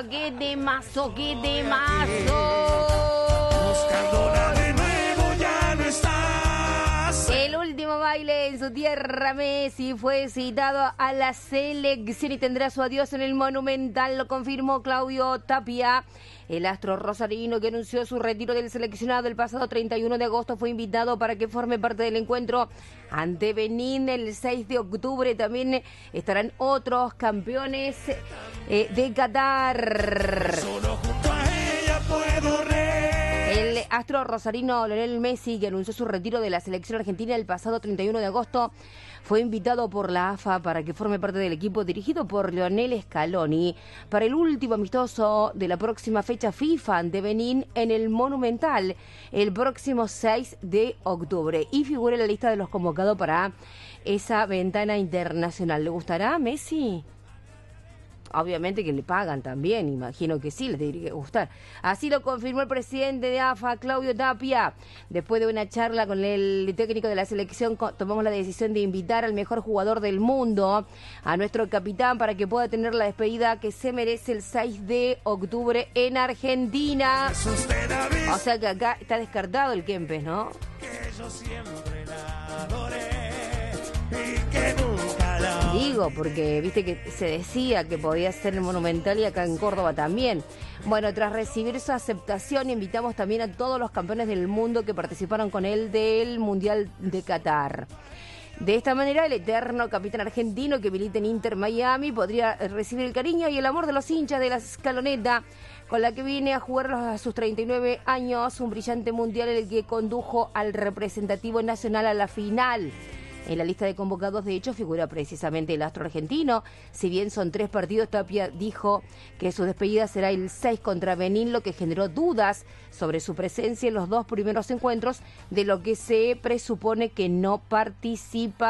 qué temazo. Cardona de nuevo ya no estás. El último baile en su tierra, Messi fue citado a la selección y tendrá su adiós en el Monumental, lo confirmó Claudio Tapia. El astro rosarino, que anunció su retiro del seleccionado el pasado 31 de agosto, fue invitado para que forme parte del encuentro ante Benín el 6 de octubre. También estarán otros campeones de Qatar. Solo junto a ella puedo El astro rosarino Lionel Messi, que anunció su retiro de la selección argentina el pasado 31 de agosto, fue invitado por la AFA para que forme parte del equipo dirigido por Lionel Scaloni para el último amistoso de la próxima fecha FIFA ante Benín en el Monumental el próximo 6 de octubre y figura en la lista de los convocados para esa ventana internacional. ¿Le gustará a Messi? Obviamente que le pagan también, imagino que sí, le tendría que gustar. Así lo confirmó el presidente de AFA, Claudio Tapia. Después de una charla con el técnico de la selección, tomamos la decisión de invitar al mejor jugador del mundo, a nuestro capitán, para que pueda tener la despedida que se merece el 6 de octubre en Argentina. O sea que acá está descartado el Kempes, ¿no? Que yo siempre la adoré y que nunca la... Digo, porque viste que se decía que podía ser el Monumental y acá en Córdoba también. Bueno, tras recibir su aceptación, invitamos también a todos los campeones del mundo que participaron con él del Mundial de Qatar. De esta manera, el eterno capitán argentino que milita en Inter Miami podría recibir el cariño y el amor de los hinchas de la Scaloneta, con la que viene a jugar a sus 39 años, un brillante mundial en el que condujo al representativo nacional a la final. En la lista de convocados, de hecho, figura precisamente el astro argentino. Si bien son 3 partidos, Tapia dijo que su despedida será el 6 contra Benín, lo que generó dudas sobre su presencia en los 2 primeros encuentros, de lo que se presupone que no participa.